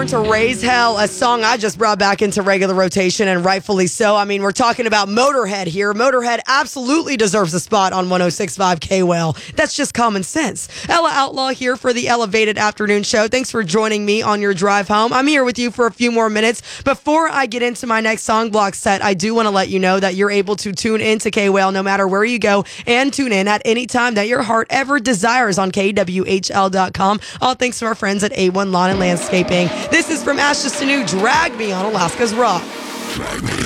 Born to Raise Hell, a song I just brought back into regular rotation, and rightfully so. I mean, we're talking about Motorhead here. Motorhead absolutely deserves a spot on 106.5 K-Well. That's just common sense. Ella Outlaw here for the Elevated Afternoon Show. Thanks for joining me on your drive home. I'm here with you for a few more minutes. Before I get into my next song block set, I do want to let you know that you're able to tune into K-Well no matter where you go, and tune in at any time that your heart ever desires on KWHL.com. All thanks to our friends at A1 Lawn and Landscaping. This is from Ashes to New, Drag Me on Alaska's Rock.